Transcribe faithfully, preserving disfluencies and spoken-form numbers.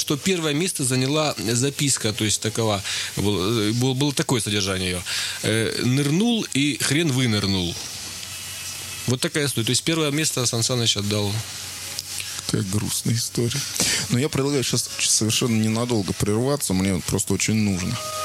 что первое место заняла записка, то есть такова, было, было такое содержание ее. Э, нырнул и хрен вынырнул. Вот такая история. То есть первое место Сан Саныч отдал. Какая грустная история. Но я предлагаю сейчас совершенно ненадолго прерваться. Мне просто очень нужно.